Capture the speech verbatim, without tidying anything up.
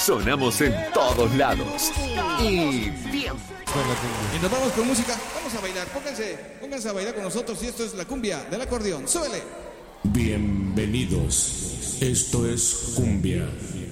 sonamos en todos lados. Y bien. Y nos vamos con música. Vamos a bailar. Pónganse, pónganse a bailar con nosotros. Y esto es la cumbia del acordeón. ¡Súbele! Bienvenidos. Esto es cumbia.